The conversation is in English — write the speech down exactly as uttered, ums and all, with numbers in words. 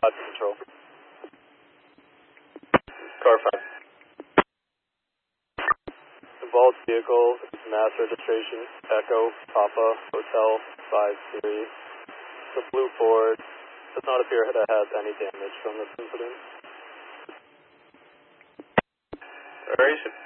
five control. Car five. The Vault vehicle is mass registration, Echo, Papa, Hotel, five three. The blue Ford does not appear to have any damage from this incident. Where is it?